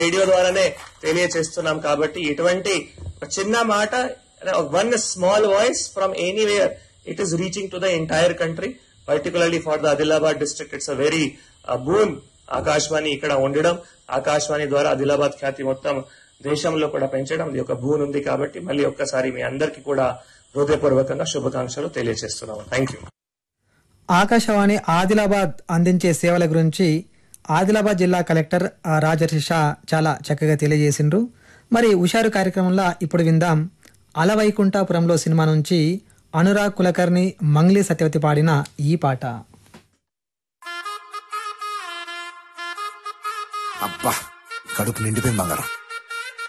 Radio ద్వారానే తెలియజేస్తున్నాం. కాబట్టి ఇటువంటి చిన్న మాట, one small voice from anywhere, it is reaching to the entire country. Particularly for the Adilabad district it's a very boon Akashvani ఇక్కడ ఉండడం, ఆకాశవాణి ద్వారా ఆదిలాబాద్ ఖ్యాతి మొత్తం దేశంలో కూడా పెంచడం ఇది ఒక బూన్ ఉంది. కాబట్టి మళ్ళీ ఒక్కసారి మీ అందరికీ కూడా హృదయపూర్వకంగా శుభాకాంక్షలు తెలియజేస్తున్నాము. Thank you. ఆకాశవాణి ఆదిలాబాద్ అందించే సేవల గురించి ఆదిలాబాద్ జిల్లా కలెక్టర్ రాజర్షి షా చాలా చక్కగా తెలియజేసిండ్రు. మరి హుషారు కార్యక్రమంలో ఇప్పుడు విందాం అలవైకుంఠపురంలో సినిమా నుంచి అనురాగ్ కులకర్ణి, మంగ్లీ సత్యవతి పాడిన ఈ పాట. అబ్బా, కడుపు నిండిపోయింది బంగారం.